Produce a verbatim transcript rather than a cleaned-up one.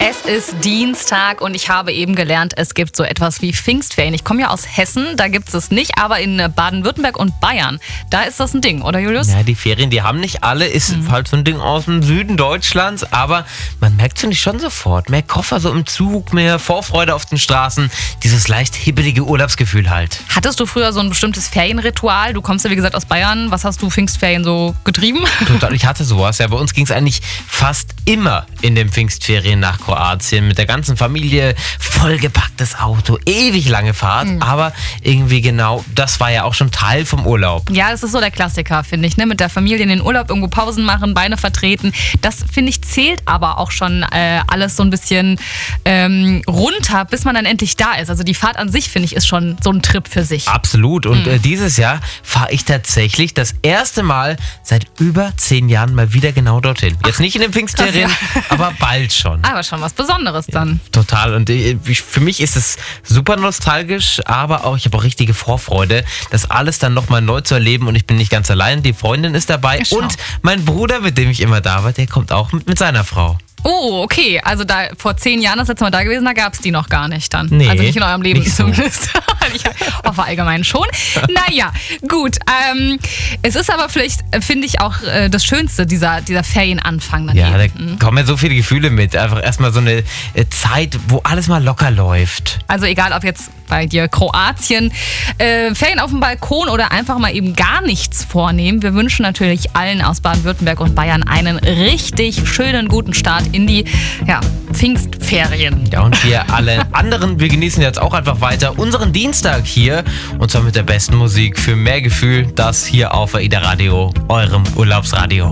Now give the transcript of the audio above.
Es ist Dienstag und ich habe eben gelernt, es gibt so etwas wie Pfingstferien. Ich komme ja aus Hessen, da gibt es es nicht, aber in Baden-Württemberg und Bayern, da ist das ein Ding, oder Julius? Ja, die Ferien, die haben nicht alle, ist mhm. halt so ein Ding aus dem Süden Deutschlands, aber man merkt, finde ich, schon sofort. Mehr Koffer so im Zug, mehr Vorfreude auf den Straßen, dieses leicht hibbelige Urlaubsgefühl halt. Hattest du früher so ein bestimmtes Ferienritual? Du kommst ja, wie gesagt, aus Bayern. Was hast du Pfingstferien so getrieben? Total, ich hatte sowas. Ja, bei uns ging es eigentlich fast immer in den Pfingstferien nach Kroatien mit der ganzen Familie, vollgepacktes Auto, ewig lange Fahrt, mhm. aber irgendwie genau, das war ja auch schon Teil vom Urlaub. Ja, das ist so der Klassiker, finde ich, ne? Mit der Familie in den Urlaub irgendwo Pausen machen, Beine vertreten. Das, finde ich, zählt aber auch schon äh, alles so ein bisschen ähm, runter, bis man dann endlich da ist. Also die Fahrt an sich, finde ich, ist schon so ein Trip für sich. Absolut. Und mhm. äh, dieses Jahr fahre ich tatsächlich das erste Mal seit über zehn Jahren mal wieder genau dorthin. Jetzt nicht in den Pfingstferien, ja. aber bald schon. Aber schon was Besonderes dann. Ja, total. Und äh, für mich ist es super nostalgisch, aber auch ich habe auch richtige Vorfreude, das alles dann nochmal neu zu erleben. Und ich bin nicht ganz allein. Die Freundin ist dabei. Schau. Und mein Bruder, mit dem ich immer da war, der kommt auch mit, mit seiner Frau. Oh, okay. Also da vor zehn Jahren das letzte Mal da gewesen, da gab es die noch gar nicht dann. Nee, also nicht in eurem Leben nicht so. zumindest. Ich hoffe allgemein schon. Naja, gut. Ähm, es ist aber vielleicht, finde ich, auch äh, das Schönste, dieser, dieser Ferienanfang. Dann ja, eben. da mhm. kommen ja so viele Gefühle mit. Einfach erstmal so eine äh, Zeit, wo alles mal locker läuft. Also egal, ob jetzt bei dir Kroatien, äh, Ferien auf dem Balkon oder einfach mal eben gar nichts vornehmen. Wir wünschen natürlich allen aus Baden-Württemberg und Bayern einen richtig schönen, guten Start in die ja, Pfingstferien. Ja, und wir alle anderen, wir genießen jetzt auch einfach weiter unseren Dienstag hier und zwar mit der besten Musik für mehr Gefühl, das hier auf AIDA Radio, eurem Urlaubsradio.